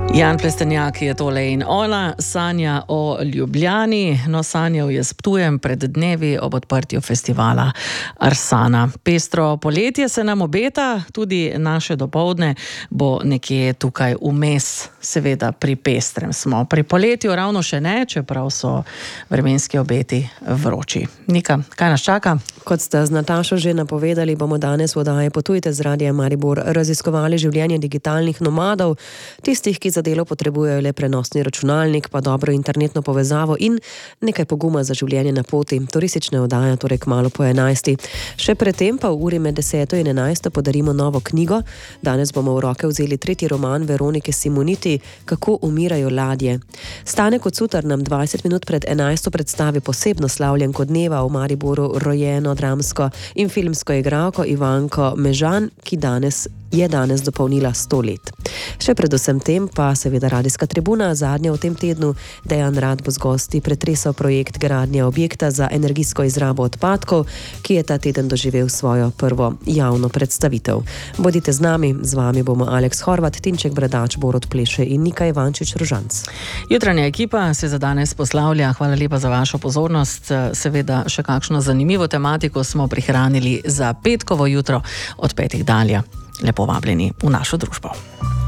Jan Plestenjak je tole in ona sanja o Ljubljani. No, sanjal je s Ptujem pred dnevi ob odprtju festivala Arsana. Pestro poletje se nam obeta, tudi naše dopoldne bo nekje tukaj vmes, seveda pri pestrem smo. Pri poletju ravno še ne, čeprav so vremenski obeti vroči. Nika, kaj nas čaka? Kot ste z Natašo že napovedali, bomo danes v oddaji Potujte z Radiem Maribor raziskovali življenje digitalnih nomadov, tistih, ki za delo potrebujejo le prenosni računalnik, pa dobro internetno povezavo in nekaj poguma za življenje na poti. Turistična oddaja torej kmalu po 11. Še predtem pa v uri med 10 in 11 podarimo novo knjigo. Danes bomo v roke vzeli 3. roman Veronike Simoniti, Kako umirajo ladje. Stane Kocutar nam 20 minut pred 11 predstavi posebno slavljenko dneva v Mariboru, rojeno dramsko in filmsko igralko Ivanko Mežan, ki je danes dopolnila 100 let. Še predvsem tem pa seveda radijska tribuna, zadnja v tem tednu. Dejan Rad bo z gosti pretresal projekt gradnje objekta za energijsko izrabo odpadkov, ki je ta teden doživel svojo prvo javno predstavitev. Bodite z nami, z vami bomo Aleks Horvat, Tinček Bradač, Borut Pleše in Nika Ivančič-Rožanc. Jutranja ekipa se za danes poslavlja. Hvala lepa za vašo pozornost. Seveda še kakšno zanimivo tematiko smo prihranili za petkovo jutro od 5 dalje. Lepo vabljeni v našo družbo.